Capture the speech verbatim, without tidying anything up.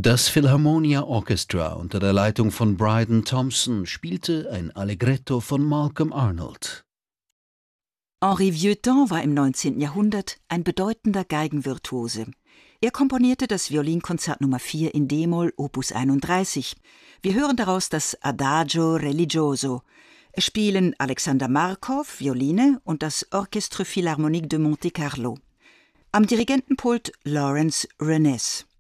Das Philharmonia Orchestra unter der Leitung von Bryden Thompson spielte ein Allegretto von Malcolm Arnold. Henri Vieuxtemps war im neunzehnten Jahrhundert ein bedeutender Geigenvirtuose. Er komponierte das Violinkonzert Nummer vier in d-Moll, Opus einunddreißig. Wir hören daraus das Adagio Religioso. Es spielen Alexander Markov, Violine, und das Orchestre Philharmonique de Monte Carlo. Am Dirigentenpult Lawrence Renes.